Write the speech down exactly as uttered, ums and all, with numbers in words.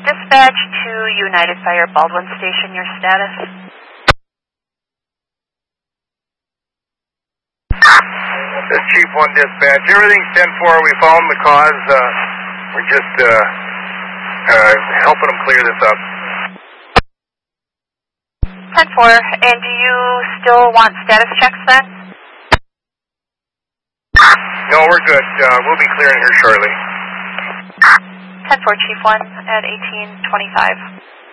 Dispatch to United Fire Baldwin Station, your status? This is Chief one Dispatch. Everything's ten four. We found the cause. Uh, we're just uh, uh, helping them clear this up. ten four. And do you still want status checks then? No, we're good. Uh, we'll be clearing here shortly. ten four, Chief one at eighteen twenty-five.